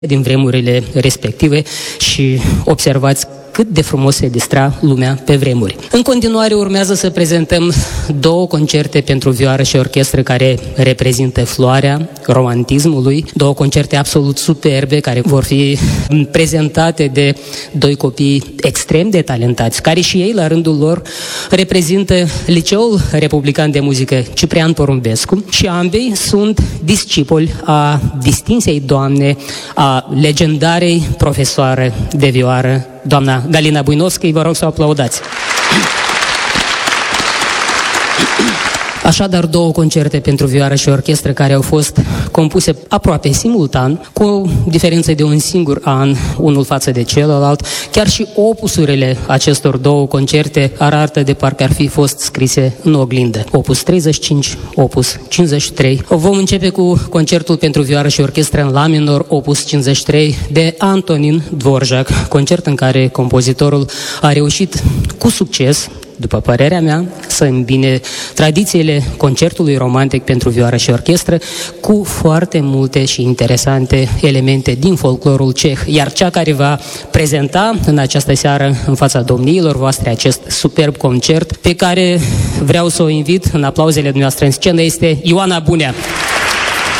din vremurile respective și observați cât de frumos se distra lumea pe vremuri. În continuare urmează să prezentăm două concerte pentru vioară și orchestră care reprezintă floarea romantismului, două concerte absolut superbe care vor fi prezentate de doi copii extrem de talentați, care și ei la rândul lor reprezintă Liceul Republican de Muzică Ciprian Porumbescu și ambei sunt discipoli a distinsei doamne, a legendarei profesoare de vioară, doamna Galina Buinovski. Vă rog să o aplaudați. Așadar, două concerte pentru vioară și orchestră care au fost compuse aproape simultan, cu o diferență de un singur an, unul față de celălalt. Chiar și opusurile acestor două concerte arată de parcă ar fi fost scrise în oglindă. Opus 35, opus 53. Vom începe cu concertul pentru vioară și orchestră în la minor, opus 53, de Antonin Dvorak, concert în care compozitorul a reușit cu succes, după părerea mea, să îmbine tradițiile concertului romantic pentru vioară și orchestră cu foarte multe și interesante elemente din folclorul ceh. Iar cea care va prezenta în această seară în fața domniilor voastre acest superb concert, pe care vreau să o invit în aplauzele dumneavoastră în scenă, este Ioana Bunea.